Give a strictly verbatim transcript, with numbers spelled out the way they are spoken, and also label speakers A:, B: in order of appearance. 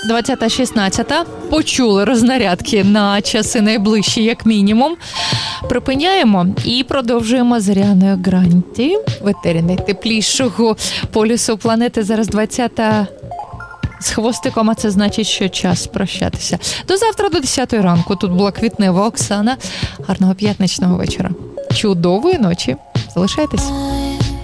A: двадцята шістнадцята. Почули рознарядки на часи найближчі, як мінімум. Припиняємо і продовжуємо з Аріаною Гранді. В етері найтеплішого полюсу планети. Зараз двадцята з хвостиком, а це значить, що час прощатися. До завтра, до десятої ранку. Тут була Квітнева Оксана. Гарного п'ятничного вечора. Чудової ночі. Залишайтесь.